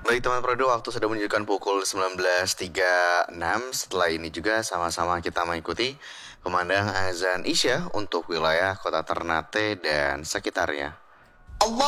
Baik teman Prodo, waktu sudah menunjukkan pukul 19.36. Setelah ini juga sama-sama kita mengikuti kumandang azan Isya untuk wilayah kota Ternate dan sekitarnya.